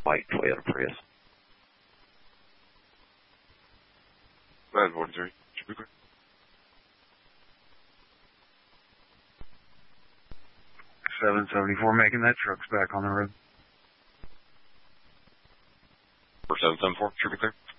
white Toyota Prius. 943, should be clear. 774, making that truck's back on the road. 4774, should be clear.